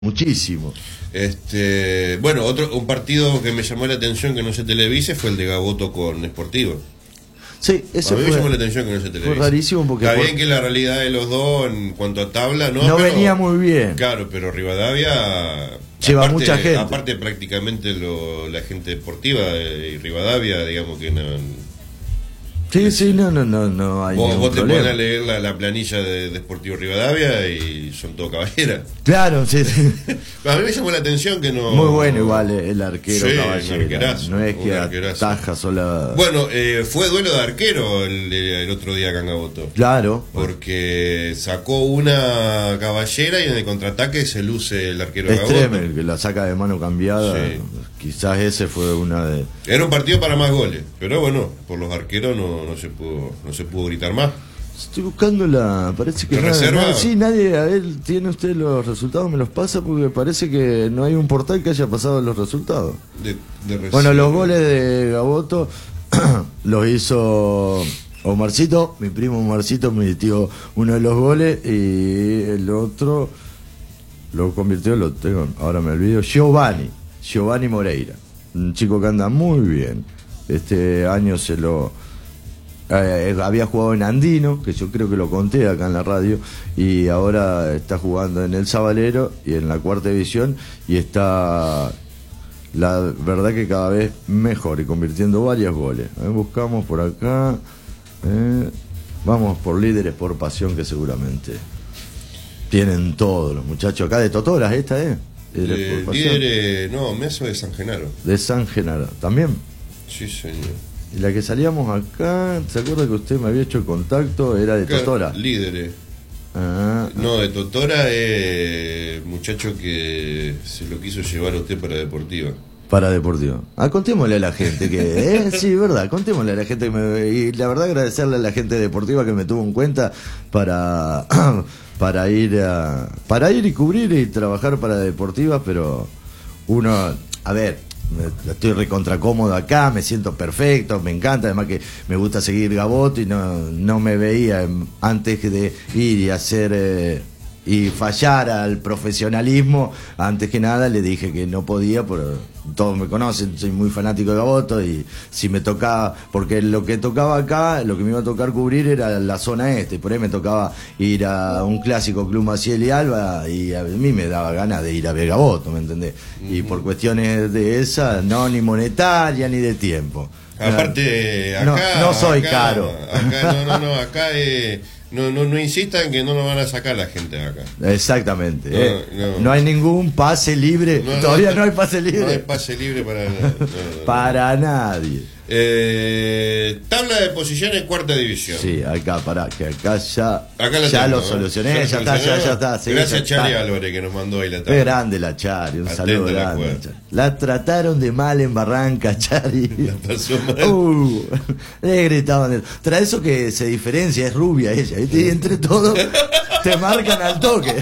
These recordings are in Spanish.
Muchísimo. Bueno, un partido que me llamó la atención que no se televise fue el de Gaboto con Sportivo. Sí, eso a mí me llamó la atención que no se televise. Fue rarísimo porque... Está bien que la realidad de los dos en cuanto a tabla no pero, venía muy bien. Claro, pero Rivadavia... Lleva mucha gente. Aparte prácticamente la gente deportiva de Rivadavia, digamos que no... Sí, no hay vos te problema. pones a leer la planilla de Deportivo Rivadavia y son todo caballeras. Claro, sí. A mí me llamó la atención que no... Muy bueno igual el arquero, sí, Caballera. No es que ataja sola... Bueno, fue duelo de arquero el otro día acá en Gaboto. Claro. Porque sacó una Caballera y en el contraataque se luce el arquero de Gaboto. Extreme, que la saca de mano cambiada. Sí. Quizás ese fue una de... Era un partido para más goles, pero bueno, por los arqueros no se pudo gritar más. Estoy buscando parece que reserva? Sí, nadie, a ver, ¿tiene usted los resultados? Me los pasa porque parece que no hay un portal que haya pasado los resultados. Bueno, los goles de Gaboto los hizo Omarcito, mi primo Omarcito me metió uno de los goles y el otro lo convirtió, ahora me olvido, Giovanni Moreira, un chico que anda muy bien. Este año había jugado en Andino, que yo creo que lo conté acá en la radio, y ahora está jugando en el Sabalero y en la cuarta división, y está, la verdad que cada vez mejor y convirtiendo varios goles. Buscamos por acá, vamos por Líderes por Pasión, que seguramente tienen todos los muchachos acá de Totoras, Líderes, no, Meso de San Genaro. De San Genaro, ¿también? Sí, señor. Y la que salíamos acá, ¿se acuerda que usted me había hecho el contacto? Era de Totora. Líderes. No, de Totora es muchacho que se lo quiso llevar a usted para Deportiva. Para Deportiva. Contémosle a la gente que... sí, verdad, contémosle a la gente y la verdad agradecerle a la gente Deportiva que me tuvo en cuenta para ir y cubrir y trabajar para Deportiva, pero uno, a ver, estoy recontra cómodo acá, me siento perfecto, me encanta, además que me gusta seguir Gaboto y no me veía antes de ir y hacer y fallar al profesionalismo. Antes que nada le dije que no podía, pero todos me conocen, soy muy fanático de Gaboto, y si me tocaba, porque lo que tocaba acá, lo que me iba a tocar cubrir era la zona este, por ahí me tocaba ir a un clásico Club Maciel y Alba, y a mí me daba ganas de ir a ver Gaboto, ¿me entendés? Y por cuestiones de esa, no ni monetaria ni de tiempo. Aparte, acá no soy caro. Acá acá no insistan que no nos van a sacar la gente de acá. Exactamente. No hay ningún pase libre. Todavía no hay pase libre. No hay pase libre para para nadie. Tabla de posiciones, cuarta división. Sí, acá ya ya lo solucioné, ya está. Sí, gracias a Chari Álvarez que nos mandó ahí la tabla. Qué grande la Chari, un saludo grande. La trataron de mal en Barranca, Chari. La pasó mal. Le gritaban. Tras eso que se diferencia, es rubia ella, ¿viste? Y entre todos te marcan al toque.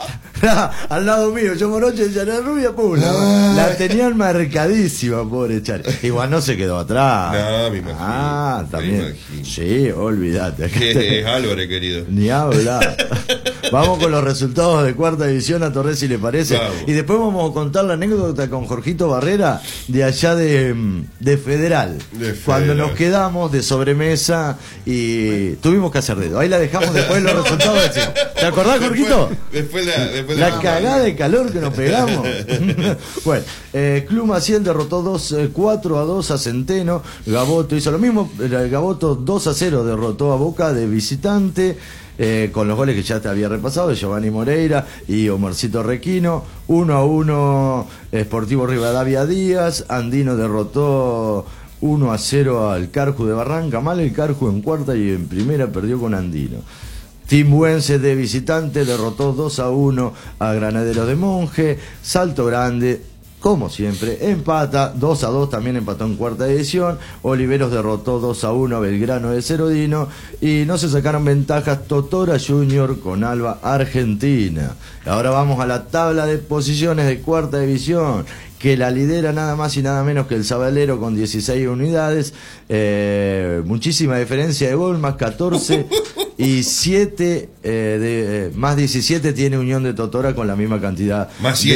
Al lado mío, yo morocho, ella era rubia, la tenían marcadísima, pobre Chari. Igual no se quedó atrás. No, me imagino. También. Sí, olvídate. Es Álvarez, querido. Ni hablar. Vamos con los resultados de cuarta división a Torres, si le parece. Vamos. Y después vamos a contar la anécdota con Jorgito Barrera de allá de Federal. Cuando nos quedamos de sobremesa y tuvimos que hacer dedo. Ahí la dejamos después de los resultados. ¿Te acordás, Jorgito? Después la cagada de calor que nos pegamos. Bueno, Club Maciel derrotó 4-2 a Centeno. Gaboto hizo lo mismo. Gaboto 2-0 derrotó a Boca de visitante. Con los goles que ya te había repasado de Giovanni Moreira y Omarcito Requino. 1-1 Sportivo Rivadavia Díaz. Andino derrotó 1-0 al Carju de Barranca. Mal el Carju en cuarta, y en primera perdió con Andino. Timbuense de visitante derrotó 2-1 a Granaderos de Monje. Salto Grande, como siempre, empata 2-2, también empató en cuarta división. Oliveros derrotó 2-1 a Belgrano de Cerodino, y no se sacaron ventajas Totora Junior con Alba Argentina. Ahora vamos a la tabla de posiciones de cuarta división, que la lidera nada más y nada menos que el Sabalero con 16 unidades. Muchísima diferencia de gol, más 14 Y 7 más 17 tiene Unión de Totora con la misma cantidad. Más